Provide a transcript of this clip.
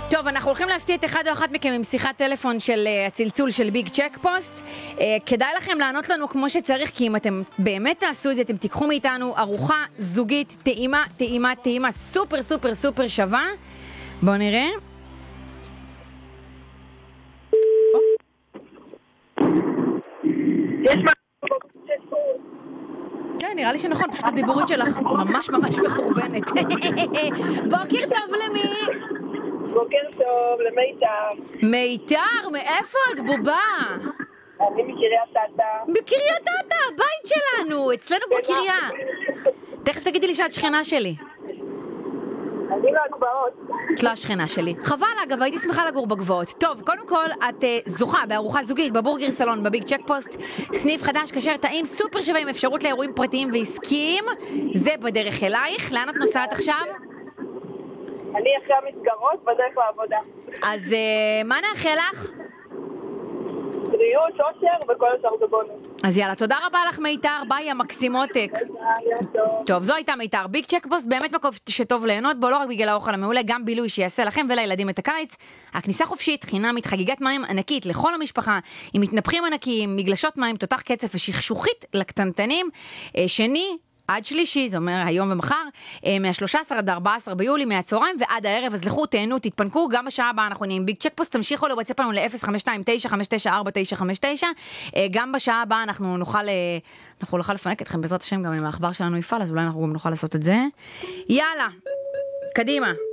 טוב, אנחנו הולכים להפתיע את אחד או אחת מכם עם שיחת טלפון של הצלצול של ביג צ'ק פוסט. כדאי לכם לענות לנו כמו שצריך, כי אם אתם באמת תעשו את זה, אתם תיקחו מאיתנו ארוחה זוגית טעימה, טעימה, טעימה, סופר סופר סופר שווה. בואו נראה. יש מה... כן, נראה לי שנכון, פשוט הדיבורית שלך ממש ממש מחורבנת. בוקר טוב למי? בוקר טוב, למיתר. מיתר, מאיפה את בובה? אני מקריית אתא. בקריית אתא, הבית שלנו, אצלנו בקריה. תכף תגידי לי שאת שכנה שלי. אני מהגבעות. את לא השכנה שלי. חבל אגב, הייתי שמחה לגור בגבעות. טוב, קודם כל, את זוכה בארוחה זוגית בבורגר סלון בביג צ'ק פוסט. סניף חדש, כשר, טעים, סופר שווה עם אפשרות לאירועים פרטיים ועסקיים. זה בדרך אלייך. לאן את נוסעת עכשיו? אני אחרי המסגרות בדרך לעבודה. אז מה נאחל לך? בריאות, אושר וכל השאר זה בונוס. אז יאללה, תודה רבה לך מיתר, ביי המקסימותק. טוב, זו הייתה מיתר. ביג צ'ק פוסט באמת מקום שטוב ליהנות בו, לא רק בגלל האוכל המעולה, גם בילוי שיעשה לכם ולילדים את הקיץ. הכניסה חופשית, חינמית, חגיגת מים ענקית לכל המשפחה, עם מתנפחים ענקיים, מגלשות מים, תותח קצף ושכשוכית לקטנטנים. שני עד שלישי, זה אומר היום ומחר, מה-13 עד 14 ביולי, מהצהריים ועד הערב, אז לכו, תהנו, תתפנקו, גם בשעה הבאה אנחנו נהיים ביג צ'ק פוסט, תמשיכו לוואטסאפ לנו ל-0529594959, גם בשעה הבאה אנחנו נוכל לפנק אתכם בעזרת השם, גם אם האחבר שלנו יפעל, אז אולי אנחנו גם נוכל לעשות את זה. יאללה, קדימה.